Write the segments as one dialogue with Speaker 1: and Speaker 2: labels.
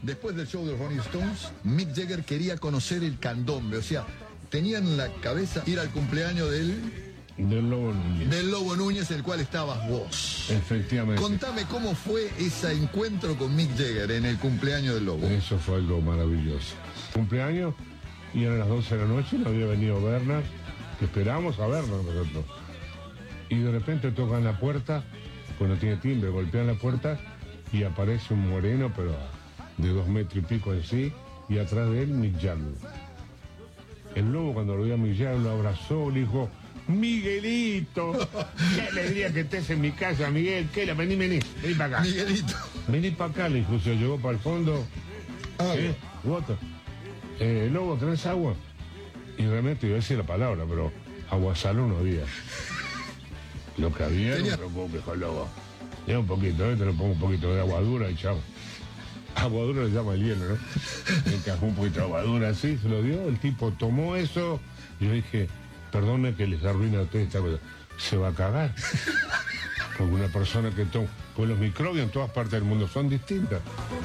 Speaker 1: Después del show de los Rolling Stones, Mick Jagger quería conocer el candombe, o sea, tenía en la cabeza ir al cumpleaños del
Speaker 2: Lobo Núñez.
Speaker 1: Del Lobo Núñez, el cual estabas vos.
Speaker 2: Efectivamente.
Speaker 1: Contame cómo fue ese encuentro con Mick Jagger en el cumpleaños del Lobo.
Speaker 2: Eso fue algo maravilloso. Cumpleaños, y eran las 12 de la noche, no había venido Bernard, que esperábamos a vernos nosotros. Y de repente tocan la puerta, pues no tiene timbre, golpean la puerta y aparece un moreno, pero de 2 metros y pico en sí, y atrás de él Mick Jagger. El Lobo, cuando lo vio a Mick Jagger, lo abrazó, le dijo: Miguelito, qué alegría que estés en mi casa, Miguel. ¿Qué? Vení para acá.
Speaker 1: Miguelito.
Speaker 2: Vení para acá, le dijo. Se llegó para el fondo. Water. Lobo, ¿tenés agua? Y realmente iba a decir la palabra, pero aguasalo no había. Lo que había era un preocupe, dijo el Lobo. Ya un poquito, te lo pongo un poquito de agua dura y chao. Agua dura le llama el hielo, ¿no? Le encajó un poquito de agua dura así, se lo dio. El tipo tomó eso y yo dije: perdone que les arruina a ustedes esta cosa. Se va a cagar. Porque una persona que toma... Pues los microbios en todas partes del mundo son distintas.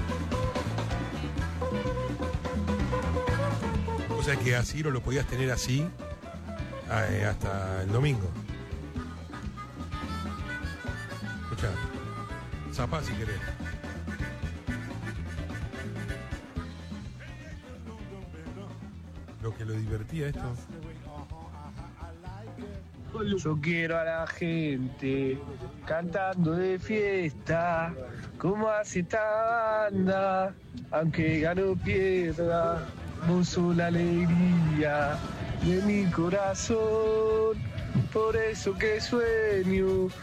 Speaker 3: O sea que a Ciro lo podías tener así hasta el domingo. Escuchá. Zapá si querés. Lo que lo divertía esto.
Speaker 4: Yo quiero a la gente cantando de fiesta, como hace esta banda, aunque gane o pierda, vos sos la alegría de mi corazón, por eso que sueño